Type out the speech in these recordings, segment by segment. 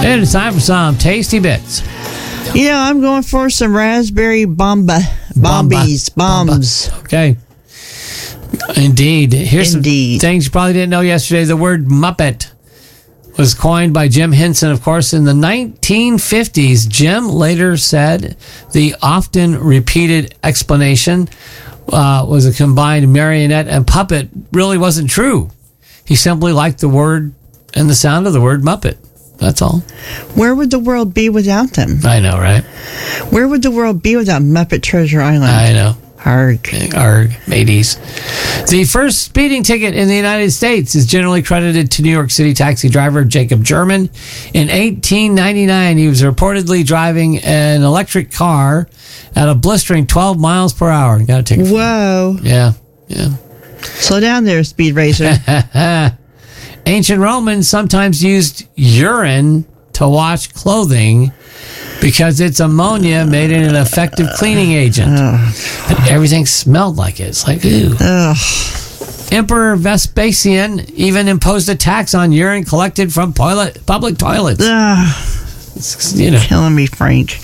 And it's time for some tasty bits. I'm going for some raspberry bombs. Okay. Indeed. Here's some things you probably didn't know yesterday. The word Muppet was coined by Jim Henson, of course, in the 1950s. Jim later said the often repeated explanation was a combined marionette and puppet really wasn't true. He simply liked the word and the sound of the word Muppet. That's all. Where would the world be without them? I know, right? Where would the world be without Muppet Treasure Island? I know. Arg, mateys. The first speeding ticket in the United States is generally credited to New York City taxi driver Jacob German. In 1899, he was reportedly driving an electric car at a blistering 12 miles per hour. Got a ticket. Whoa. Yeah. Slow down there, Speed Racer. Ancient Romans sometimes used urine to wash clothing because it's ammonia made it an effective cleaning agent. And everything smelled like it. It's like, ooh. Emperor Vespasian even imposed a tax on urine collected from public toilets. Killing me, Frank.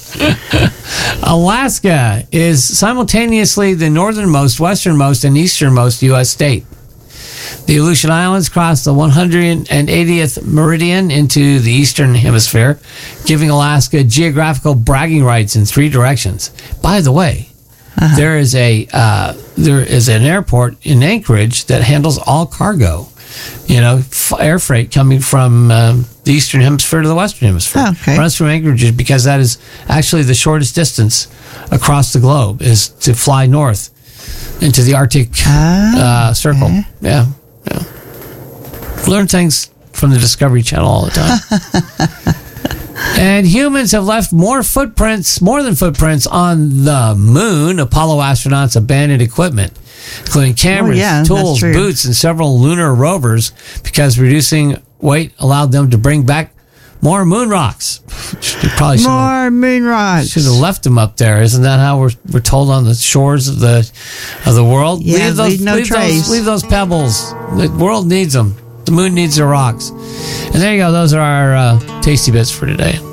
Alaska is simultaneously the northernmost, westernmost, and easternmost U.S. state. The Aleutian Islands cross the 180th meridian into the eastern hemisphere, giving Alaska geographical bragging rights in 3 directions. By the way, there is an airport in Anchorage that handles all cargo. Air freight coming from the eastern hemisphere to the western hemisphere. Runs from Anchorage because that is actually the shortest distance across the globe is to fly north into the Arctic Circle. Okay. Yeah. Learn things from the Discovery Channel all the time. And humans have left more than footprints on the moon. Apollo astronauts abandoned equipment, including cameras, tools, boots, and several lunar rovers because reducing weight allowed them to bring back more moon rocks. Moon rocks. Should have left them up there. Isn't that how we're told on the shores of the world? Yeah, leave those pebbles. The world needs them. The moon needs the rocks. And there you go. Those are our tasty bits for today.